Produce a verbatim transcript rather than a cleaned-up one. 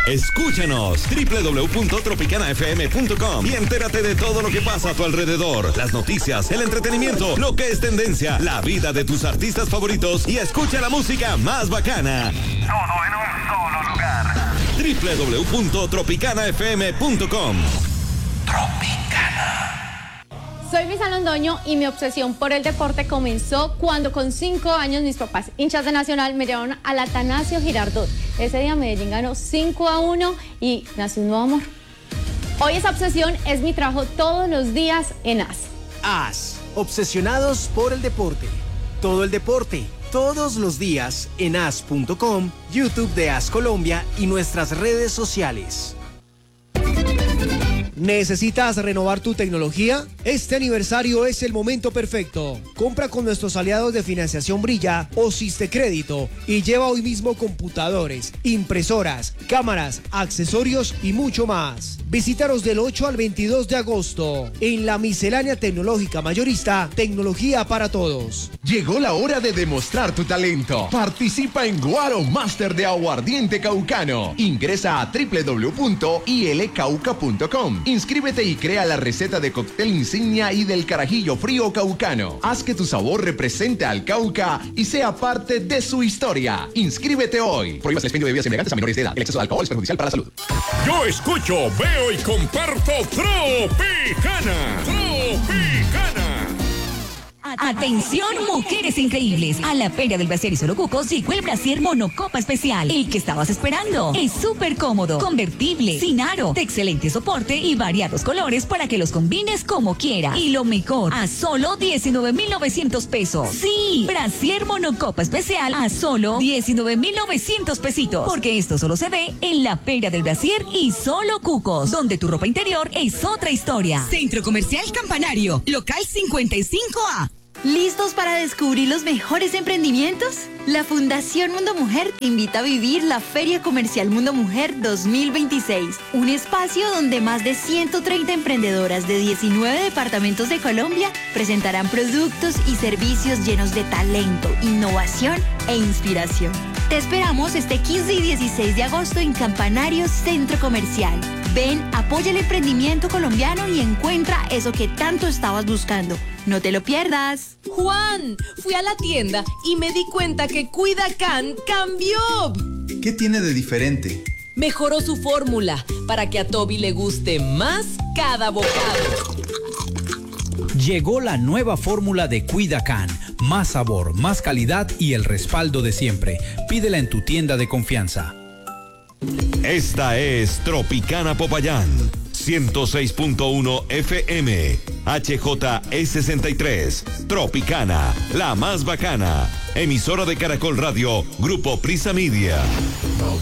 Escúchanos, doble u doble u doble u punto tropicana f m punto com y entérate de todo lo que pasa a tu alrededor. Las noticias, el entretenimiento, lo que es tendencia, la vida de tus artistas favoritos y escucha la música más bacana. Todo en un solo lugar. doble u doble u doble u punto tropicana f m punto com. Tropicana. Soy Luisa Londoño y mi obsesión por el deporte comenzó cuando con cinco años mis papás, hinchas de Nacional, me llevaron al Atanasio Girardot. Ese día Medellín ganó cinco a uno y nació un nuevo amor. Hoy esa obsesión es mi trabajo todos los días en A S. A S, obsesionados por el deporte. Todo el deporte, todos los días en A S punto com, YouTube de A S Colombia y nuestras redes sociales. ¿Necesitas renovar tu tecnología? Este aniversario es el momento perfecto. Compra con nuestros aliados de financiación Brilla o Sistecrédito y lleva hoy mismo computadores, impresoras, cámaras, accesorios y mucho más. Visítanos del ocho al veintidós de agosto en la miscelánea tecnológica mayorista Tecnología para Todos. Llegó la hora de demostrar tu talento. Participa en Guaro Master de Aguardiente Caucano. Ingresa a doble u doble u doble u punto i l cauca punto com. Inscríbete y crea la receta de cóctel insignia y del carajillo frío caucano. Haz que tu sabor represente al Cauca y sea parte de su historia. Inscríbete hoy. Prohíbas el expendio de bebidas embriagantes a menores de edad. El exceso de alcohol es perjudicial para la salud. Yo escucho, veo y comparto Tropicana. Tropicana. Atención, mujeres increíbles. A la Feria del Brasier y Solo Cucos llegó el Brasier Monocopa Especial. El que estabas esperando. Es súper cómodo, convertible, sin aro, de excelente soporte y variados colores para que los combines como quieras. Y lo mejor, a solo diecinueve mil novecientos pesos. Sí, Brasier Monocopa Especial a solo diecinueve mil novecientos pesitos. Porque esto solo se ve en la Feria del Brasier y Solo Cucos, donde tu ropa interior es otra historia. Centro Comercial Campanario, local cincuenta y cinco A. ¿Listos para descubrir los mejores emprendimientos? La Fundación Mundo Mujer te invita a vivir la Feria Comercial Mundo Mujer dos mil veintiséis, un espacio donde más de ciento treinta emprendedoras de diecinueve departamentos de Colombia presentarán productos y servicios llenos de talento, innovación e inspiración. Te esperamos este quince y dieciséis de agosto en Campanario Centro Comercial. Ven, apoya el emprendimiento colombiano y encuentra eso que tanto estabas buscando. No te lo pierdas. Juan, fui a la tienda y me di cuenta que Cuidacan cambió. ¿Qué tiene de diferente? Mejoró su fórmula para que a Toby le guste más cada bocado. Llegó la nueva fórmula de Cuidacan. Más sabor, más calidad y el respaldo de siempre. Pídela en tu tienda de confianza. Esta es Tropicana Popayán, ciento seis punto uno F M, H J E sesenta y tres, Tropicana, la más bacana, emisora de Caracol Radio, Grupo Prisa Media.